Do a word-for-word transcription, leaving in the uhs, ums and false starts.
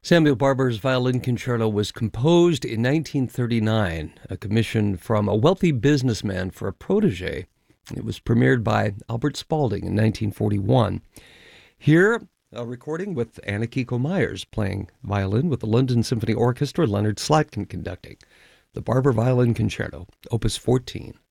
Samuel Barber's Violin Concerto was composed in nineteen thirty-nine, a commission from a wealthy businessman for a protege. It was premiered by Albert Spalding in nineteen forty-one. Here, a recording with Anna Kiko Myers playing violin with the London Symphony Orchestra, Leonard Slatkin conducting. The Barber Violin Concerto, Opus fourteen.